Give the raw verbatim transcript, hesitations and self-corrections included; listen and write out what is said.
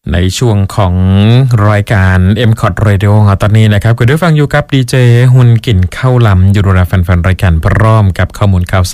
ในช่วงของรายการ เอ็ม คอท Radio ตอนนี้นะครับก็ได้ฟังอยู่กับดีเจหุ่นกลิ่นข้าวลำอยู่ดูแลแฟนๆรายการพร้อมกับข้อมูลข่าวส